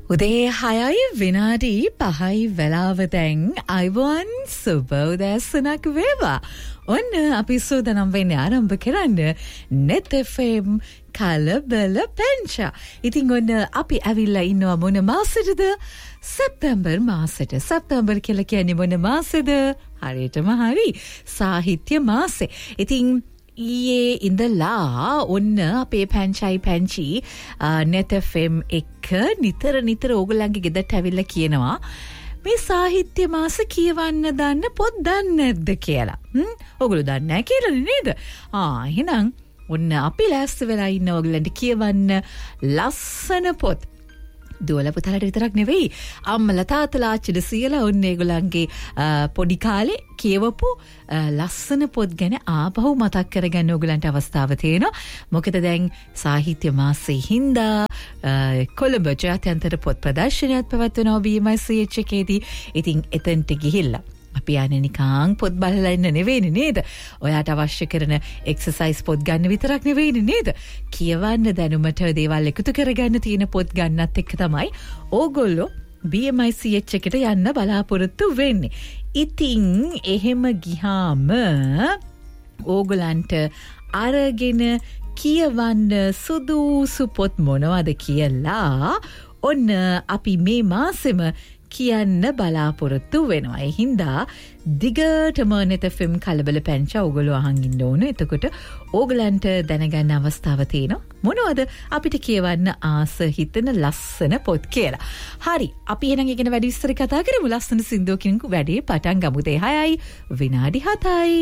උදේ 6යි විනාඩි 5යි වෙලාව දැන් අයිවන් සුබ උදෑසනක් වේවා. ඔන්න අපි සූදානම් වෙන්නේ ආරම්භ කරන්න net fm කලබල පෙන්චා. ඉතින් ඔන්න අපි ඇවිල්ලා ඉන්නවා මොන මාසෙටද? සැප්තැම්බර් මාසෙට. සැප්තැම්බර් කියලා කියන්නේ මොන මාසෙද? හරියටම හරි. සාහිත්‍ය මාසේ. ඉතින් ඊයේ ඉඳලා ඔන්න අපේ පැංචි net fm එක නිතර ඕගොල්ලන්ගේ ගෙදරට ඇවිල්ලා කියනවා මේ සාහිත්‍ය මාස කියවන්න දන්න පොත් දන්නේ නැද්ද කියලා. ඕගොල්ලෝ දන්නේ නැහැ කියලා නේද? එහෙනම් ඔන්න අපි ලෑස්ති වෙලා ඉන්න ඕගොල්ලන්ට කියවන්න ලස්සන පොත්. දුවලා පුතාලට විතරක් නෙවෙයි අම්මලා තාත්තලා ආච්චිලා සීයලා ඔන්න ඒගොල්ලන්ගේ පොඩි කාලේ කියවපු ලස්සන පොත් ගැන ආපහු මතක් කරගන්න ඕගොල්ලන්ට අවස්ථාව තියෙනවා. මොකද දැන් සාහිත්‍ය මාසයේ හින්දා කොළඹ ජාත්‍යන්තර පොත් ප්‍රදර්ශනයක් පවත්වනවා BMICH එකේදී. ඉතින් එතනට ගිහිල්ලා අපි යන්නේ නිකන් පොත් බලලා ඉන්න නෙවෙයි නේද? ඔයාට අවශ්‍ය කරන එක්සර්සයිස් පොත් ගන්න විතරක් නෙවෙයි නේද? කියවන්න දැනුමට දේවල් එකතු කරගන්න තියෙන පොත් ගන්නත් එක්ක තමයි ඕගොල්ලෝ BMICH එකට යන්න බලාපොරොත්තු වෙන්නේ. ඉතින් එහෙම ගියාම ඕගොල්ලන්ට අරගෙන කියවන්න සුදුසු පොත් මොනවද කියලා ඔන්න අපි මේ මාසෙම කියන්න බලාපොරොත්තු වෙනවා. ඒ හින්දා දිගටම net fm කලබල පැංචා ඕගොල්ලෝ අහන් ඉන්න ඕන. එතකොට ඕගලන්ට දැනගන්න අවස්ථාව තියෙනවා මොනවද අපිට කියවන්න ආස හිතන ලස්සන පොත් කියලා. හරි, අපි එහෙනම් ඉගෙන වැඩි විස්තර කතා කරමු. ලස්සන සින්දුවකින් වැඩේ පටන් ගමු. 6යි විනාඩි 7යි.